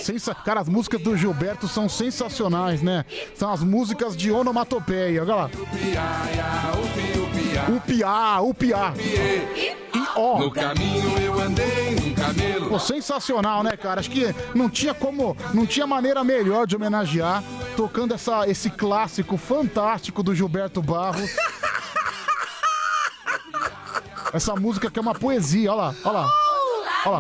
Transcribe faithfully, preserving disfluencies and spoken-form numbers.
sensa... Cara, as músicas do Gilberto são sensacionais, né? São as músicas de onomatopeia, olha lá. O piá, o piá. E ó. No caminho eu andei num camelo. Pô, sensacional, né, cara? Acho que não tinha como, não tinha maneira melhor de homenagear tocando essa, esse clássico fantástico do Gilberto Barros. Essa música que é uma poesia, olha lá, olha lá.